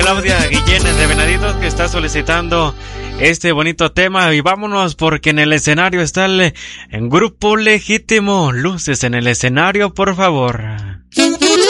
Claudia Guillén de Venaditos, que está solicitando este bonito tema. Y vámonos, porque en el escenario está el Grupo Legítimo. Luces en el escenario, por favor.